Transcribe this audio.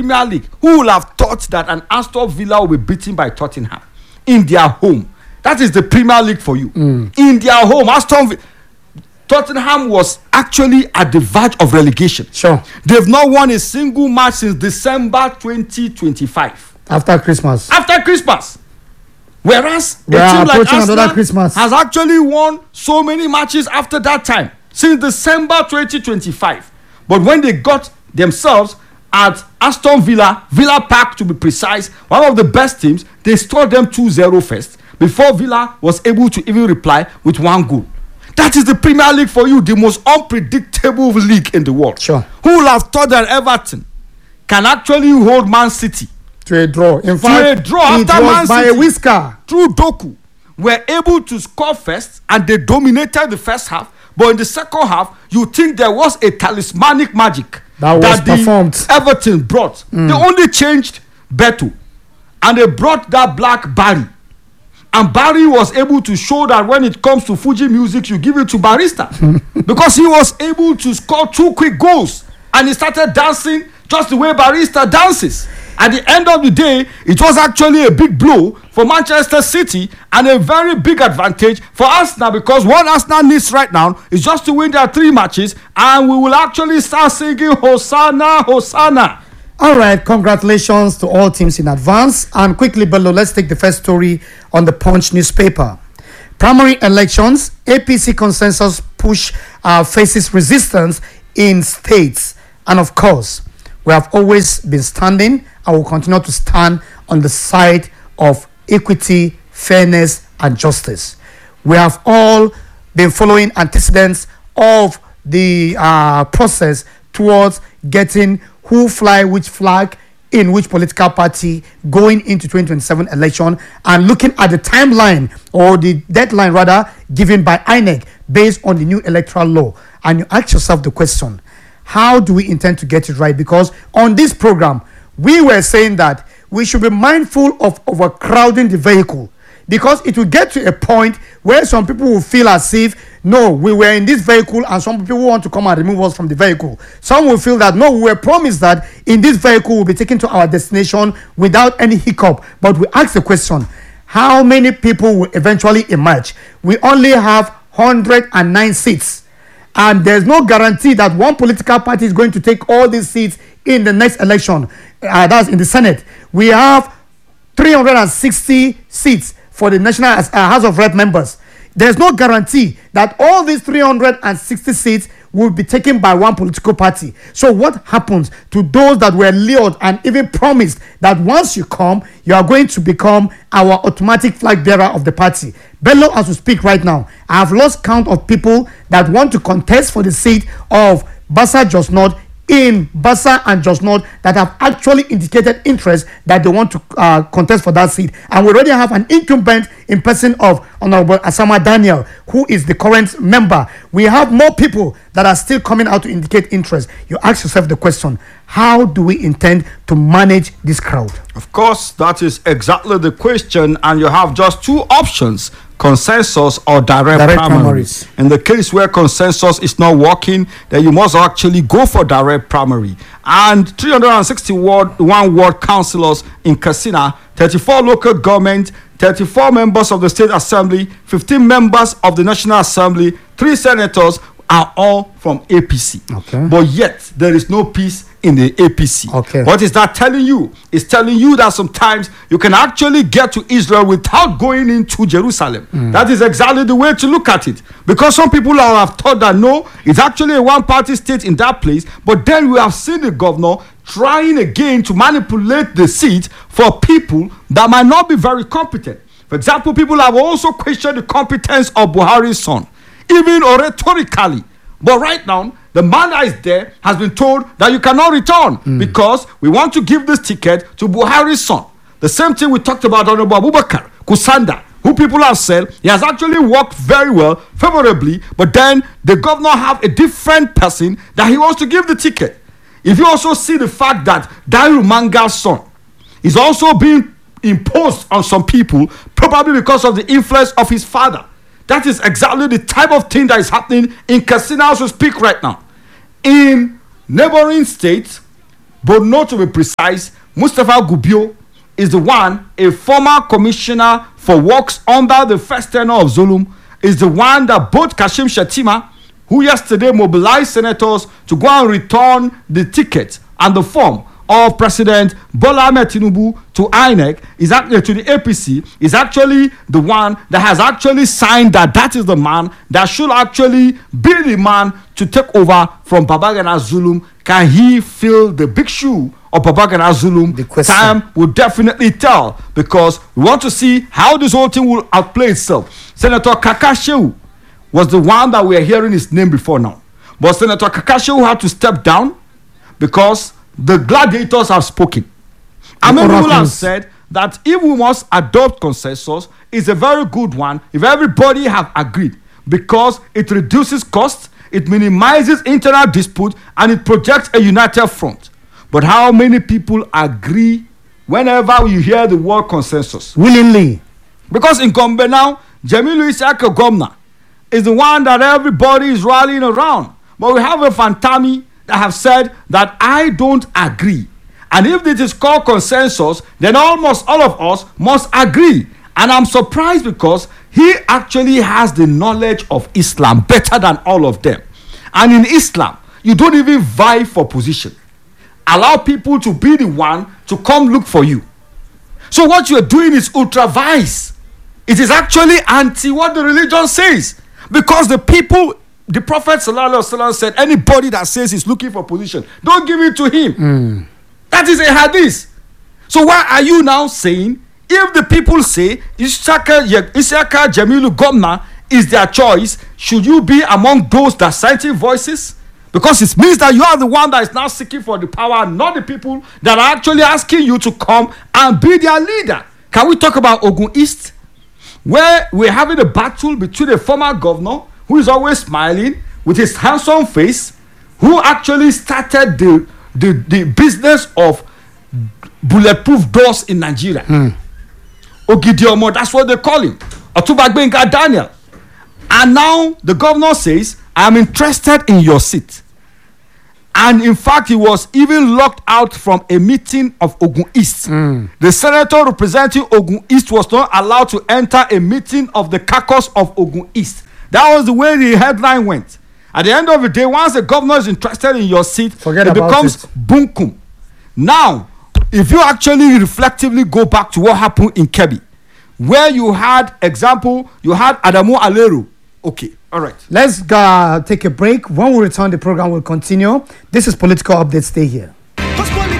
Premier League, who will have thought that an Aston Villa will be beaten by Tottenham in their home? That is the Premier League for you. In their home, Tottenham was actually at the verge of relegation. Sure. They've not won a single match since December 2025. After Christmas. Whereas We a are team like approaching another Arsenal Christmas. has actually won so many matches after that time, since December 2025. But when they got themselves at Aston Villa Park to be precise, one of the best teams, they scored them 2-0 first before Villa was able to even reply with one goal. That is the Premier League for you, the most unpredictable league in the world. Sure. Who would have thought that Everton can actually hold Man City To a draw. In fact, a draw it after was Man by City. a whisker. through Doku, were able to score first and they dominated the first half, but in the second half you think there was a talismanic magic That was performed. Everton brought. They only changed Beto and they brought that black Barry, and Barry was able to show that when it comes to Fuji music you give it to Barista because he was able to score 2 quick goals and he started dancing just the way Barista dances. At the end of the day, it was actually a big blow for Manchester City and a very big advantage for Arsenal, because what Arsenal needs right now is just to win their 3 matches and we will actually start singing Hosanna, Hosanna. All right, congratulations to all teams in advance. And quickly below, let's take the first story on the Punch newspaper. Primary elections, APC consensus push faces resistance in states. And of course, we have always been standing and will continue to stand on the side of equity, fairness, and justice. We have all been following antecedents of the process towards getting who fly which flag in which political party going into 2027 election, and looking at the timeline or the deadline rather given by INEC based on the new electoral law. And you ask yourself the question, how do we intend to get it right? Because on this program, we were saying that we should be mindful of overcrowding the vehicle, because it will get to a point where some people will feel as if, no, we were in this vehicle and some people want to come and remove us from the vehicle. Some will feel that, no, we were promised that in this vehicle we'll be taken to our destination without any hiccup. But we ask the question, how many people will eventually emerge? We only have 109 seats. And there's no guarantee that one political party is going to take all these seats in the next election. That's in the Senate. We have 360 seats for the National House of Rep members. There's no guarantee that all these 360 seats will be taken by one political party. So what happens to those that were lured and even promised that once you come, you are going to become our automatic flag bearer of the party? Bello, as we speak right now, I have lost count of people that want to contest for the seat of Bassa Jos North in Bassa and Jos North that have actually indicated interest that they want to contest for that seat. And we already have an incumbent in person of Honorable Asama Daniel, who is the current member. We have more people that are still coming out to indicate interest. You ask yourself the question, how do we intend to manage this crowd? Of course, that is exactly the question, and you have just 2 options: consensus or direct primaries. In the case where consensus is not working, then you must actually go for direct primary. And 361 ward councillors in Katsina, 34 local government, 34 members of the state assembly, 15 members of the national assembly, 3 senators are all from APC. Okay. But yet there is no peace in the APC. Okay. What is that telling you? It's telling you that sometimes you can actually get to Israel without going into Jerusalem. That is exactly the way to look at it. Because some people have thought that no, it's actually a one-party state in that place. But then we have seen the governor trying again to manipulate the seat for people that might not be very competent. For example, people have also questioned the competence of Buhari's son, even oratorically. But right now, the man that is there has been told that you cannot return because we want to give this ticket to Buhari's son. The same thing we talked about Honorable Abubakar Kusanda, who people have said he has actually worked very well, favorably, but then the governor have a different person that he wants to give the ticket. If you also see the fact that Dairu Manga's son is also being imposed on some people, probably because of the influence of his father. That is exactly the type of thing that is happening in Katsina as we speak right now. In neighboring states, Borno to be precise, Mustafa Gubio is the one, a former commissioner for works under the first tenure of Zulum, is the one that both Kashim Shettima, who yesterday mobilized senators to go and return the ticket and the form of President Bola Ahmed Tinubu to INEC, is actually to the APC, is actually the one that has actually signed that is the man that should actually be the man to take over from Babagana Zulum. Can he fill the big shoe of Babagana Zulum? Time will definitely tell, because we want to see how this whole thing will outplay itself. Senator Kaka Shehu was the one that we are hearing his name before now, but Senator Kaka Shehu had to step down because the gladiators have spoken. And many people have said that if we must adopt consensus, it's a very good one if everybody have agreed, because it reduces costs, it minimizes internal dispute, and it projects a united front. But how many people agree whenever you hear the word consensus? Willingly. Because in Gombe now, Jamilu Isaka Gomna is the one that everybody is rallying around. But we have a Fantami that have said that I don't agree. And if this is called consensus, then almost all of us must agree. And I'm surprised because he actually has the knowledge of Islam better than all of them. And in Islam, you don't even vie for position. Allow people to be the one to come look for you. So what you're doing is ultra vires. It is actually anti what the religion says. Because the people, the Prophet ﷺ said, anybody that says he's looking for position, don't give it to him. That is a hadith. So why are you now saying, if the people say Isaka Jamilu Gomna is their choice, should you be among those that citing voices? Because it means that you are the one that is now seeking for the power, not the people that are actually asking you to come and be their leader. Can we talk about Ogun East, where we're having a battle between a former governor who is always smiling with his handsome face, who actually started the business of bulletproof doors in Nigeria. Ogidiomo, that's what they call him. Otubagbenga Daniel. And now the governor says, I'm interested in your seat. And in fact, he was even locked out from a meeting of Ogun East. The senator representing Ogun East was not allowed to enter a meeting of the caucus of Ogun East. That was the way the headline went. At the end of the day, once the governor is interested in your seat, it becomes bunkum. Now, if you actually reflectively go back to what happened in Kebbi, where you had, example, you had Adamu Aleru. Okay, all right. Let's take a break. When we return, the program will continue. This is Political Update. Stay here.